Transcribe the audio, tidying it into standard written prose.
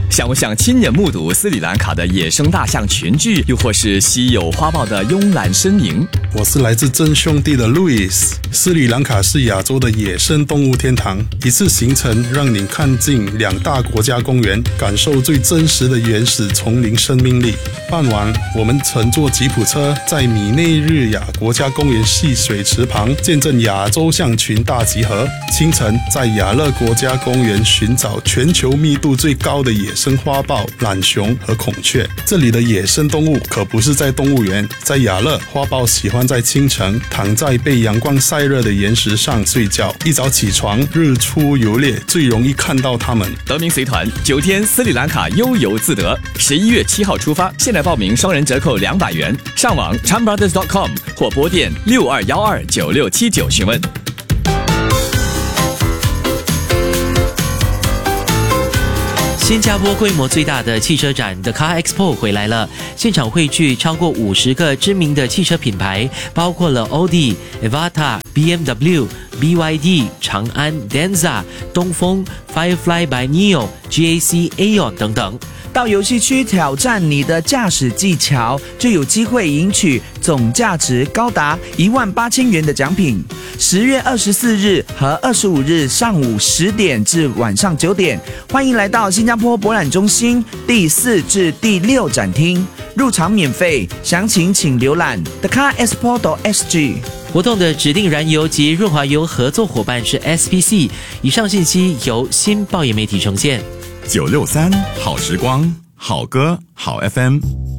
想不想亲眼目睹斯里兰卡的野生大象群聚，又或是稀有花豹的慵懒身影？ 我是来自真兄弟的 Louis。 斯里兰卡是亚洲的野生动物天堂，一次行程让你看尽2大国家公园，感受最真实的原始丛林生命力。傍晚，我们乘坐吉普车在米内日亚国家公园戏水池旁见证亚洲象群大集合。清晨，在亚勒国家公园寻找全球密度最高的野生花豹、懒熊和孔雀。这里的野生动物可不是在动物园，在亚勒，花豹喜欢在清晨躺在被阳光晒热的岩石上睡觉，一早起床，日出游猎，最容易看到它们。 德明随团9天斯里兰卡悠游自得，11月7号出发，现在报名双人折扣200元，上网 chanbrothers.com 或拨电62129679询问。 新加坡规模最大的汽车展 The Car Expo 回来了，现场汇聚超过50个知名的汽车品牌，包括了 Audi、Avata、BMW、BYD、长安、Denza、东风、Firefly by Neo、GAC、Aeon 等等。 到游戏区挑战你的驾驶技巧，就有机会赢取总价值高达18000元的奖品。10月24日和25日上午10点至晚上9点，欢迎来到新加坡博览中心第4至第6展厅，入场免费，详情请浏览 thecarexpo.sg。 活动的指定燃油及润滑油合作伙伴是 SPC。以上信息由新报业媒体呈现。 963好时光，好歌好 FM。